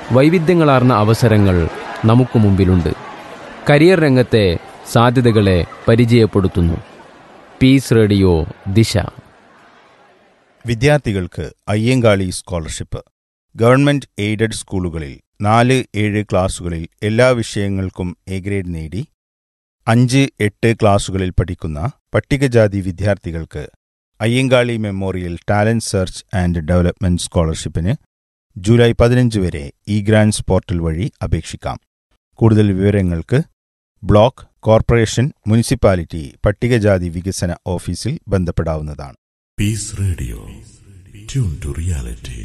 വൈവിധ്യങ്ങളാർന്ന അവസരങ്ങൾ നമുക്ക് മുമ്പിലുണ്ട്. കരിയർ രംഗത്തെ സാധ്യതകളെ പരിചയപ്പെടുത്തുന്നു പീസ് റേഡിയോ ദിശ. വിദ്യാർത്ഥികൾക്ക് അയ്യങ്കാളി സ്കോളർഷിപ്പ്. ഗവൺമെന്റ് എയ്ഡഡ് സ്കൂളുകളിൽ 4-7 ക്ലാസുകളിൽ എല്ലാ വിഷയങ്ങൾക്കും എ ഗ്രേഡ് നേടി 5-8 ക്ലാസുകളിൽ പഠിക്കുന്ന പട്ടികജാതി വിദ്യാർത്ഥികൾക്ക് Ayyankali memorial talent search and development സ്കോളർഷിപ്പിന് July 15 വരെ ഇ-ഗ്രാന്റ്സ് പോർട്ടൽ വഴി അപേക്ഷിക്കാം. കൂടുതൽ വിവരങ്ങൾക്ക് ബ്ലോക്ക്, കോർപ്പറേഷൻ, മുനിസിപ്പാലിറ്റി പട്ടികജാതി വികസന ഓഫീസിൽ ബന്ധപ്പെടാവുന്നതാണ്. Piece radio, tune to reality.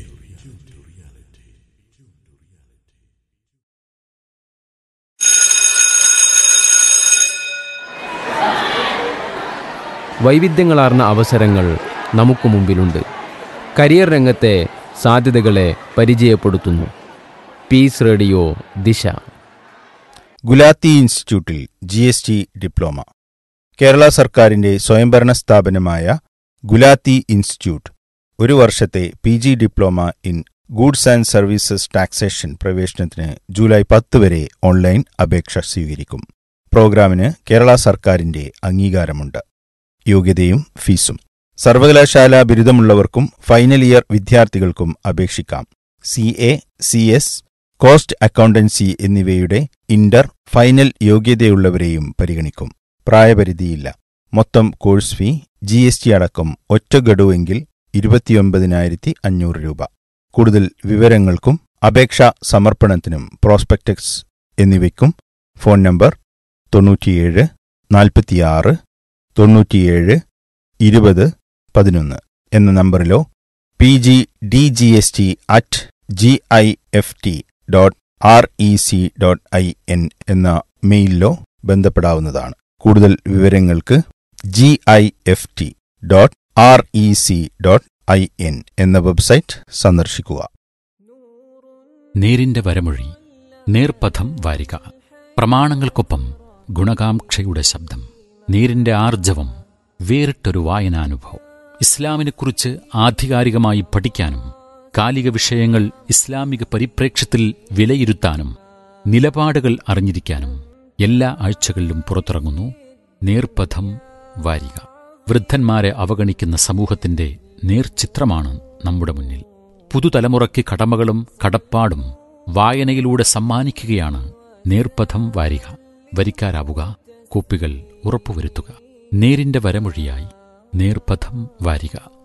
വൈവിധ്യങ്ങളാർന്ന അവസരങ്ങൾ നമുക്ക് മുമ്പിലുണ്ട്. കരിയർ രംഗത്തെ സാധ്യതകളെ പരിചയപ്പെടുത്തുന്നു പീസ് റേഡിയോ ദിശ. ഗുലാത്തി ഇൻസ്റ്റിറ്റ്യൂട്ടിൽ GST ഡിപ്ലോമ. കേരള സർക്കാരിന്റെ സ്വയംഭരണ സ്ഥാപനമായ ഗുലാത്തി ഇൻസ്റ്റിറ്റ്യൂട്ട് 1 വർഷത്തെ PG diploma in goods and services taxation പ്രവേശനത്തിന് ജൂലൈ 10 വരെ ഓൺലൈൻ അപേക്ഷ സ്വീകരിക്കും. പ്രോഗ്രാമിന് കേരള സർക്കാരിന്റെ അംഗീകാരമുണ്ട്. യോഗ്യതയും ഫീസും. സർവകലാശാല ബിരുദമുള്ളവർക്കും ഫൈനൽ ഇയർ വിദ്യാർത്ഥികൾക്കും അപേക്ഷിക്കാം. CA, CS, കോസ്റ്റ് അക്കൗണ്ടൻസി എന്നിവയുടെ ഇന്റർ, ഫൈനൽ യോഗ്യതയുള്ളവരെയും പരിഗണിക്കും. പ്രായപരിധിയില്ല. മൊത്തം കോഴ്സ് ഫീ GST അടക്കം ഒറ്റ ഗഡുവെങ്കിൽ 29,500 രൂപ. കൂടുതൽ വിവരങ്ങൾക്കും അപേക്ഷാ സമർപ്പണത്തിനും പ്രോസ്പെക്ടസ് എന്നിവയ്ക്കും ഫോൺ നമ്പർ 97 46 97 20 11 എന്ന നമ്പറിലോ pgdgst@gift.rec.in എന്ന മെയിലിലോ ബന്ധപ്പെടാവുന്നതാണ്. കൂടുതൽ വിവരങ്ങൾക്ക് gift.rec.in എന്ന വെബ്സൈറ്റ് സന്ദർശിക്കുക. നേരിന്റെ വരമൊഴി, നേർപഥം വാരിക. പ്രമാണങ്ങൾക്കൊപ്പം ഗുണകാംക്ഷയുടെ ശബ്ദം. നേരിന്റെ ആർജവം, വേറിട്ടൊരു വായനാനുഭവം. ഇസ്ലാമിനെക്കുറിച്ച് ആധികാരികമായി പഠിക്കാനും കാലിക വിഷയങ്ങൾ ഇസ്ലാമിക പരിപ്രേക്ഷ്യത്തിൽ വിലയിരുത്താനും നിലപാടുകൾ അറിഞ്ഞിരിക്കാനും എല്ലാ ആഴ്ചകളിലും പുറത്തിറങ്ങുന്നു നേർപഥം വാരിക. വൃദ്ധന്മാരെ അവഗണിക്കുന്ന സമൂഹത്തിന്റെ നേർചിത്രമാണ് നമ്മുടെ മുന്നിൽ. പുതുതലമുറയ്ക്ക് കടമകളും കടപ്പാടും വായനയിലൂടെ സമ്മാനിക്കുകയാണ് നേർപഥം വാരിക. വരിക്കാരാവുക, കോപ്പികൾ ഉറപ്പുവരുത്തുക. നേരിന്റെ വരമൊഴിയായി നേർപഥം വാരിക.